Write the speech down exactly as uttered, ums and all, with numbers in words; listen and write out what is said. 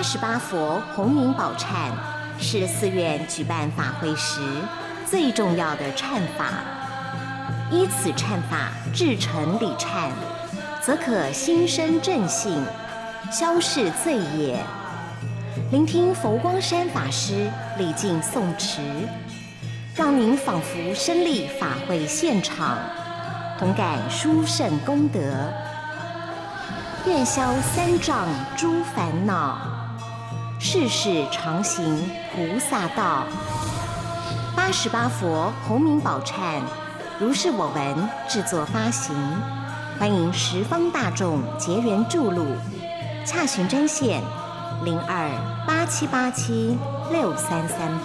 八十八佛洪名宝忏是寺院举办法会时最重要的忏法，依此忏法至诚礼忏，则可心生正信，消逝罪业。聆听佛光山法师礼敬诵持，让您仿佛身历法会现场，同感殊胜功德，愿消三障诸烦恼，世世常行菩萨道。八十八佛洪名宝忏，如是我闻制作发行，欢迎十方大众结缘注录，洽询专线零二八七八七六三三。